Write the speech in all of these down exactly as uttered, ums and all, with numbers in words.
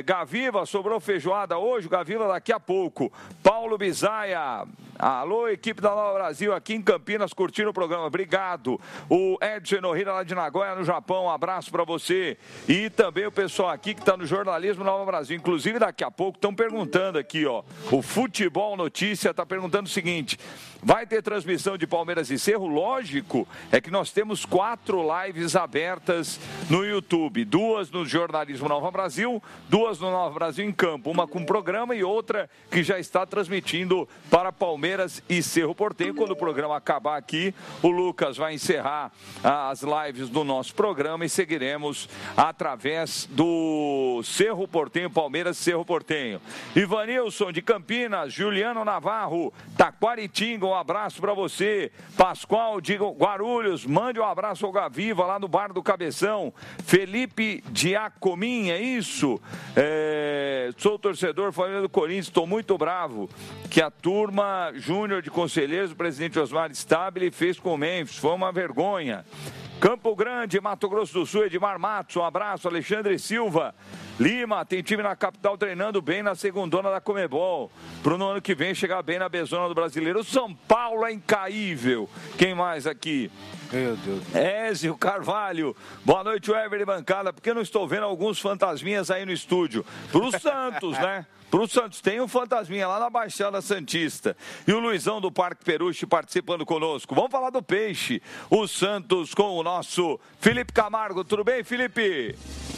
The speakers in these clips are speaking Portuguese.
Gaviva, sobrou feijoada hoje, Gaviva daqui a pouco. Paulo Bisaia, alô, equipe da Nova Brasil, aqui em Campinas, curtindo o programa, obrigado. O Edson Enohira, lá de Nagoya, no Japão, um abraço para você. E também o pessoal aqui que está no Jornalismo Nova Brasil, inclusive daqui a pouco estão perguntando aqui, ó, o Futebol Notícia está perguntando o seguinte, vai ter transmissão de Palmeiras e Cerro? Lógico, é que nós temos quatro lives abertas no YouTube, duas no Jornalismo Nova Brasil, duas no Nova Brasil em Campo, uma com programa e outra que já está transmitindo para Palmeiras e Cerro Porteño. Quando o programa acabar aqui, o Lucas vai encerrar as lives do nosso programa e seguiremos através do Cerro Porteño, Palmeiras e Cerro Porteño. Ivanilson de Campinas, Juliano Navarro, Taquaritinga, um abraço para você. Pascoal de Guarulhos, mande um abraço ao Gaviva lá no Bar do Cabeção. Felipe Giacomin, é isso? É, sou torcedor, família do Corinthians, estou muito bravo que a turma júnior de conselheiros, o presidente Osmar Stabile, fez com o Memphis, foi uma vergonha. Campo Grande, Mato Grosso do Sul, Edmar Matos, um abraço. Alexandre Silva, Lima, tem time na capital treinando bem na segundona da Comebol. Para no ano que vem chegar bem na bezona do Brasileiro. O São Paulo é incaível. Quem mais aqui? Meu Deus. Ézio Carvalho, boa noite, Weber e bancada. Porque eu não estou vendo alguns fantasminhas aí no estúdio? Pro Santos, né? Pro Santos, tem um fantasminha lá na Baixada Santista. E o Luizão do Parque Peruche participando conosco. Vamos falar do peixe. O Santos com o nosso Felipe Camargo. Tudo bem, Felipe?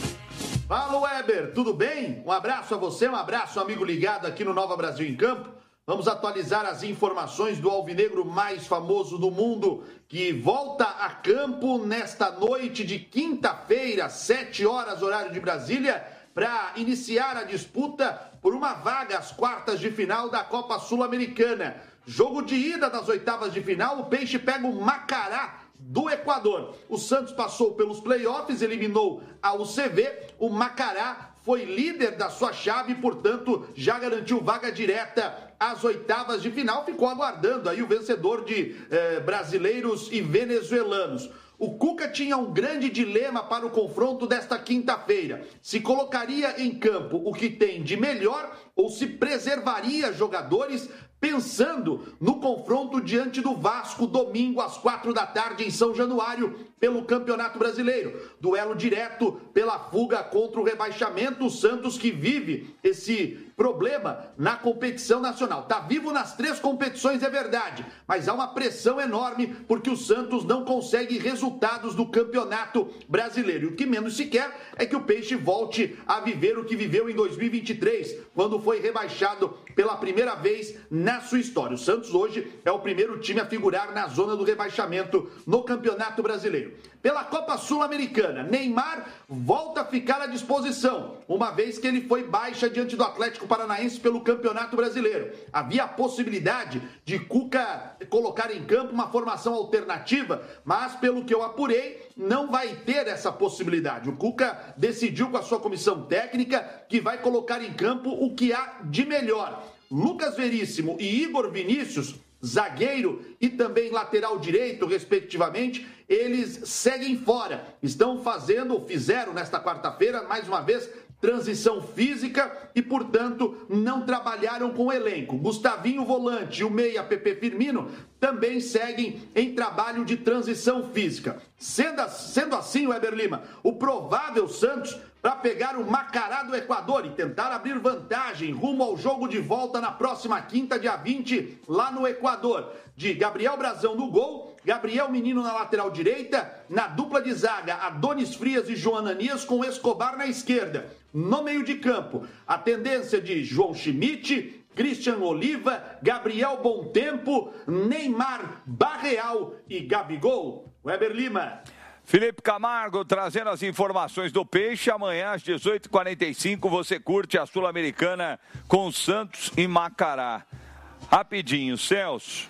Fala, Weber. Tudo bem? Um abraço a você, um abraço, amigo ligado aqui no Nova Brasil em Campo. Vamos atualizar as informações do alvinegro mais famoso do mundo, que volta a campo nesta noite de quinta-feira, sete horas, horário de Brasília, para iniciar a disputa por uma vaga às quartas de final da Copa Sul-Americana. Jogo de ida das oitavas de final, o Peixe pega o Macará do Equador. O Santos passou pelos playoffs, eliminou a U C V, o Macará foi líder da sua chave e, portanto, já garantiu vaga direta às oitavas de final. Ficou aguardando aí o vencedor de eh, brasileiros e venezuelanos. O Cuca tinha um grande dilema para o confronto desta quinta-feira. Se colocaria em campo o que tem de melhor ou se preservaria jogadores pensando no confronto diante do Vasco, domingo às quatro da tarde em São Januário, pelo Campeonato Brasileiro. Duelo direto pela fuga contra o rebaixamento. O Santos que vive esse problema na competição nacional. Está vivo nas três competições, é verdade, mas há uma pressão enorme porque o Santos não consegue resultados do Campeonato Brasileiro. E o que menos se quer é que o Peixe volte a viver o que viveu em dois mil e vinte e três, quando foi rebaixado pela primeira vez na sua história. O Santos hoje é o primeiro time a figurar na zona do rebaixamento no Campeonato Brasileiro. Pela Copa Sul-Americana, Neymar volta a ficar à disposição, uma vez que ele foi baixa diante do Atlético Paranaense pelo Campeonato Brasileiro. Havia a possibilidade de Cuca colocar em campo uma formação alternativa, mas pelo que eu apurei, não vai ter essa possibilidade. O Cuca decidiu com a sua comissão técnica que vai colocar em campo o que há de melhor. Lucas Veríssimo e Igor Vinícius, zagueiro e também lateral direito, respectivamente, eles seguem fora. Estão fazendo, fizeram nesta quarta-feira, mais uma vez, transição física e, portanto, não trabalharam com o elenco. Gustavinho, volante, e o meia Pepe Firmino também seguem em trabalho de transição física. Sendo, sendo assim, Weber Lima, o provável Santos para pegar o Macará do Equador e tentar abrir vantagem rumo ao jogo de volta na próxima quinta, dia vinte, lá no Equador. De Gabriel Brazão no gol, Gabriel Menino na lateral direita, na dupla de zaga, Adonis Frias e João Ananias com Escobar na esquerda. No meio de campo, a tendência de João Schmidt, Christian Oliva, Gabriel Bontempo, Neymar, Barreal e Gabigol. Weber Lima. Felipe Camargo trazendo as informações do Peixe. Amanhã às dezoito e quarenta e cinco você curte a Sul-Americana com Santos e Macará. Rapidinho, Celso.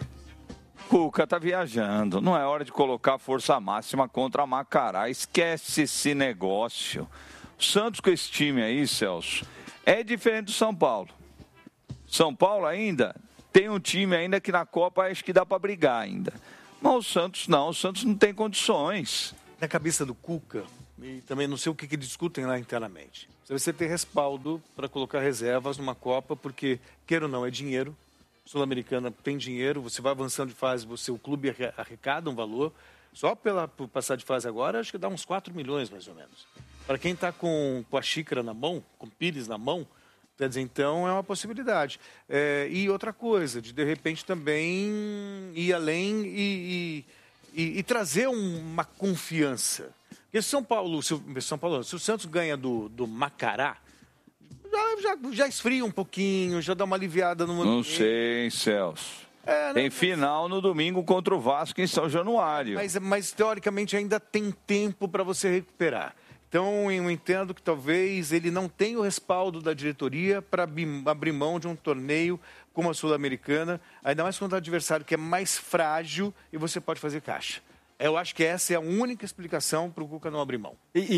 Cuca tá viajando. Não é hora de colocar força máxima contra a Macará. Esquece esse negócio. O Santos com esse time aí, Celso, é diferente do São Paulo. São Paulo ainda tem um time ainda que na Copa acho que dá para brigar ainda. Mas o Santos não. O Santos não tem condições. Na cabeça do Cuca, e também não sei o que, que discutem lá internamente. Você ter respaldo para colocar reservas numa Copa, porque, queira ou não, é dinheiro. Sul-Americana tem dinheiro, você vai avançando de fase, você, o clube arrecada um valor. Só pela, por passar de fase agora, acho que dá uns quatro milhões, mais ou menos. Para quem está com, com a xícara na mão, com pires na mão, quer dizer, então é uma possibilidade. É, e outra coisa, de de repente também ir além e, e, e, e trazer uma confiança. Porque São Paulo, se, São Paulo, se o Santos ganha do, do Macará, já, já, já esfria um pouquinho, já dá uma aliviada no... Não sei, Celso. É, tem final no domingo contra o Vasco em São Januário. Mas, mas teoricamente ainda tem tempo para você recuperar. Então eu entendo que talvez ele não tenha o respaldo da diretoria para abrir mão de um torneio como a Sul-Americana, ainda mais contra um adversário que é mais frágil e você pode fazer caixa. Eu acho que essa é a única explicação para o Cuca não abrir mão.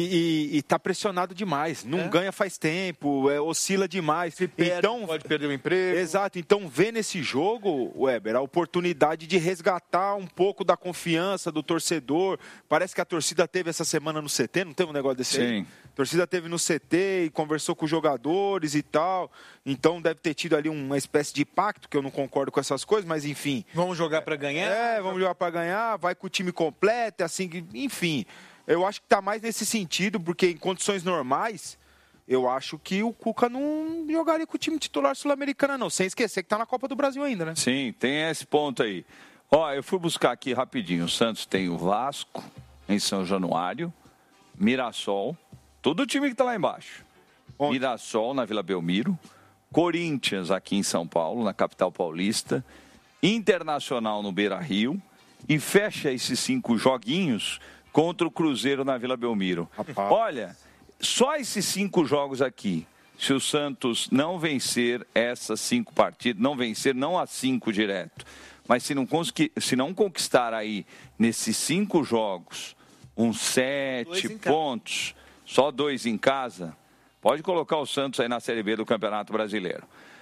E está pressionado demais, não é? ganha faz tempo, é, oscila demais. Se perde, então, pode perder o emprego. Exato, então vê nesse jogo, Weber, a oportunidade de resgatar um pouco da confiança do torcedor. Parece que a torcida teve essa semana no C T, não teve um negócio desse? Sim. Aí? A torcida teve no C T e conversou com os jogadores e tal, então deve ter tido ali uma espécie de pacto, que eu não concordo com essas coisas, mas enfim. Vamos jogar para ganhar? É, vamos jogar para ganhar, vai com o time completo, assim, enfim. Eu acho que está mais nesse sentido, porque em condições normais, eu acho que o Cuca não jogaria com o time titular sul-americano, não. Sem esquecer que está na Copa do Brasil ainda, né? Sim, tem esse ponto aí. Ó, eu fui buscar aqui rapidinho. O Santos tem o Vasco em São Januário, Mirassol, todo o time que está lá embaixo. Onde? Mirassol na Vila Belmiro, Corinthians aqui em São Paulo, na capital paulista, Internacional no Beira-Rio e fecha esses cinco joguinhos contra o Cruzeiro na Vila Belmiro. Rapaz. Olha, só esses cinco jogos aqui, se o Santos não vencer essas cinco partidas, não vencer, não as cinco direto, mas se não, conseguir, se não conquistar aí nesses cinco jogos uns sete pontos, só dois em casa, pode colocar o Santos aí na Série B do Campeonato Brasileiro.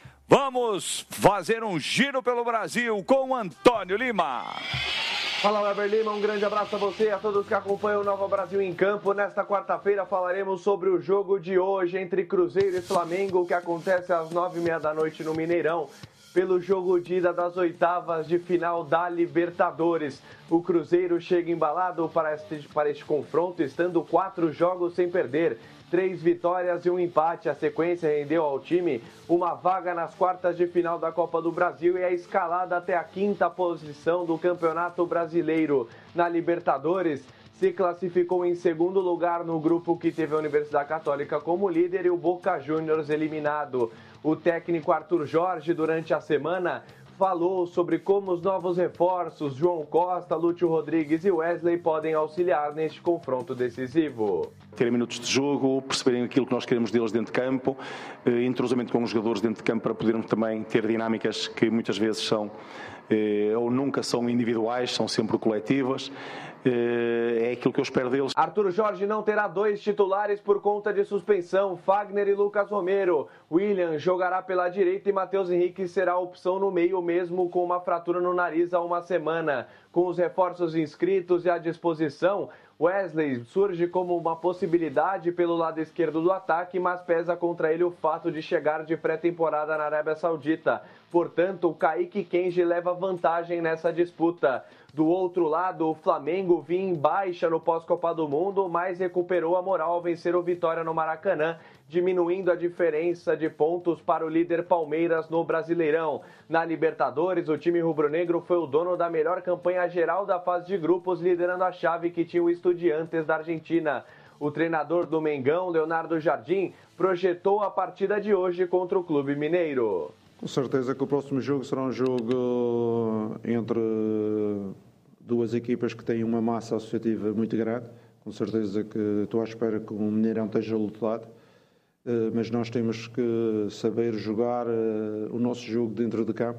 Vamos fazer um giro pelo Brasil com o Antônio Lima. Fala, Weber Lima, um grande abraço a você e a todos que acompanham o Nova Brasil em Campo. Nesta quarta-feira falaremos sobre o jogo de hoje entre Cruzeiro e Flamengo, que acontece às nove e meia da noite no Mineirão, pelo jogo de ida das oitavas de final da Libertadores. O Cruzeiro chega embalado para este, para este confronto, estando quatro jogos sem perder. Três vitórias e um empate. A sequência rendeu ao time uma vaga nas quartas de final da Copa do Brasil e a escalada até a quinta posição do Campeonato Brasileiro. Na Libertadores, se classificou em segundo lugar no grupo que teve a Universidade Católica como líder e o Boca Juniors eliminado. O técnico Arthur Jorge, durante a semana, falou sobre como os novos reforços, João Costa, Lúcio Rodrigues e Wesley, podem auxiliar neste confronto decisivo. Terem minutos de jogo, perceberem aquilo que nós queremos deles dentro de campo, eh, entrosamento com os jogadores dentro de campo para podermos também ter dinâmicas que muitas vezes são, eh, ou nunca são individuais, são sempre coletivas. É aquilo que eu espero deles. Arthur Jorge não terá dois titulares por conta de suspensão, Fagner e Lucas Romero. William jogará pela direita e Matheus Henrique será a opção no meio, mesmo com uma fratura no nariz há uma semana. Com os reforços inscritos e à disposição, Wesley surge como uma possibilidade pelo lado esquerdo do ataque, mas pesa contra ele o fato de chegar de pré-temporada na Arábia Saudita. Portanto, o Kaique Kenji leva vantagem nessa disputa. Do outro lado, o Flamengo vinha em baixa no pós-Copa do Mundo, mas recuperou a moral ao vencer o Vitória no Maracanã, diminuindo a diferença de pontos para o líder Palmeiras no Brasileirão. Na Libertadores, o time rubro-negro foi o dono da melhor campanha geral da fase de grupos, liderando a chave que tinha o Estudiantes da Argentina. O treinador do Mengão, Leonardo Jardim, projetou a partida de hoje contra o Clube Mineiro. Com certeza que o próximo jogo será um jogo entre duas equipas que têm uma massa associativa muito grande. Com certeza que estou à espera que o Mineirão esteja lutado, mas nós temos que saber jogar o nosso jogo dentro de campo.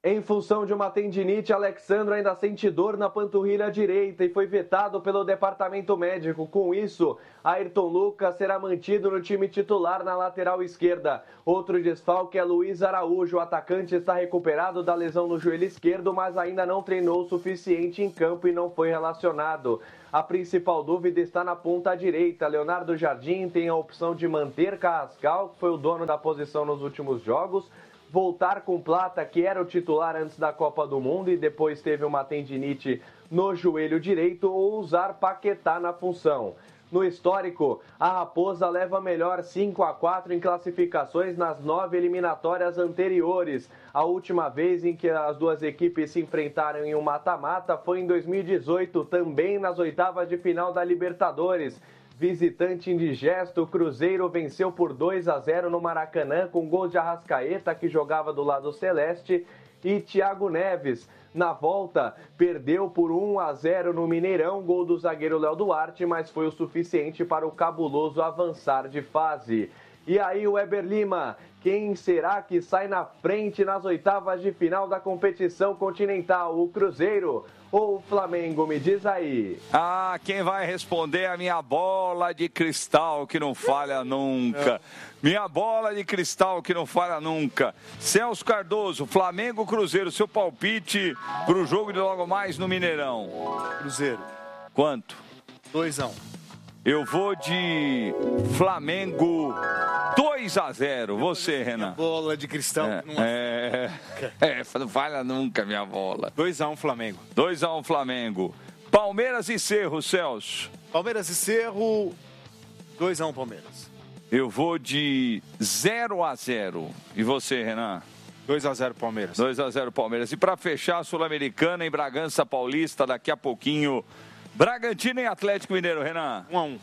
Em função de uma tendinite, Alexandro ainda sente dor na panturrilha direita e foi vetado pelo departamento médico. Com isso, Ayrton Lucas será mantido no time titular na lateral esquerda. Outro desfalque é Luiz Araújo. O atacante está recuperado da lesão no joelho esquerdo, mas ainda não treinou o suficiente em campo e não foi relacionado. A principal dúvida está na ponta direita. Leonardo Jardim tem a opção de manter Carrascal, que foi o dono da posição nos últimos jogos, voltar com Plata, que era o titular antes da Copa do Mundo e depois teve uma tendinite no joelho direito, ou usar Paquetá na função. No histórico, a Raposa leva melhor cinco a quatro em classificações nas nove eliminatórias anteriores. A última vez em que as duas equipes se enfrentaram em um mata-mata foi em dois mil e dezoito, também nas oitavas de final da Libertadores. Visitante indigesto, o Cruzeiro venceu por dois a zero no Maracanã com gols de Arrascaeta, que jogava do lado celeste, e Thiago Neves. Na volta, perdeu por um a zero no Mineirão, gol do zagueiro Léo Duarte, mas foi o suficiente para o cabuloso avançar de fase. E aí, o Weber Lima, quem será que sai na frente nas oitavas de final da competição continental? O Cruzeiro ou o Flamengo? Me diz aí. Ah, quem vai responder é a minha bola de cristal que não falha nunca. Minha bola de cristal que não falha nunca. Celso Cardoso, Flamengo, Cruzeiro, seu palpite para o jogo de logo mais no Mineirão. Cruzeiro. Quanto? dois a um. Eu vou de Flamengo dois a zero. Você, Renan? Bola de cristal. É, é, é, não falha nunca minha bola. dois a um Flamengo. dois a um Flamengo. Palmeiras e Cerro, Celso. Palmeiras e Cerro, dois a um Palmeiras. Eu vou de zero a zero. E você, Renan? dois a zero Palmeiras. dois a zero Palmeiras. E para fechar a Sul-Americana em Bragança Paulista, daqui a pouquinho, Bragantino e Atlético Mineiro, Renan? um a um.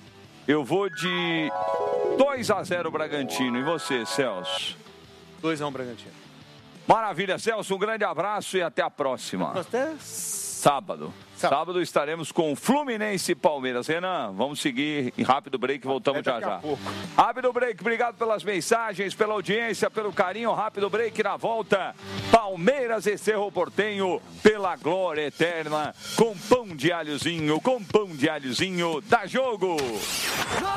Eu vou de dois a zero Bragantino. E você, Celso? dois a um Bragantino. Maravilha, Celso. Um grande abraço e até a próxima. Até sábado. Sábado, Sábado estaremos com Fluminense e Palmeiras. Renan, vamos seguir em rápido break e voltamos já já. Rápido break, obrigado pelas mensagens, pela audiência, pelo carinho. Rápido break na volta. Palmeiras e Cerro Porteño pela glória eterna. Com pão de alhozinho, com pão de alhozinho. Dá jogo!